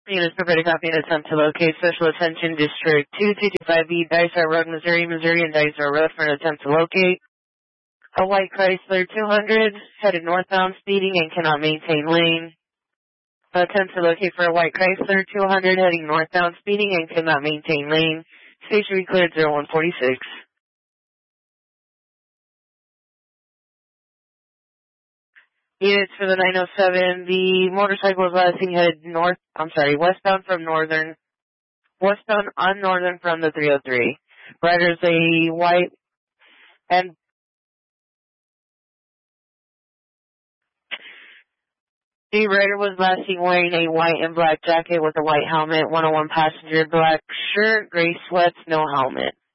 Units prepared to copy and attempt to locate. Special attention, District 2225B, Dysart Road, Missouri, and Dysart Road for an attempt to locate a white Chrysler 200 headed northbound speeding and cannot maintain lane. Attempt to locate for a white Chrysler 200 heading northbound speeding and cannot maintain lane. Station cleared 0146. Units for the 907, the motorcycle was last seen headed westbound on northern from the 303. Rider's a white and the rider was last seen wearing a white and black jacket with a white helmet, 101 passenger, black shirt, gray sweats, no helmet.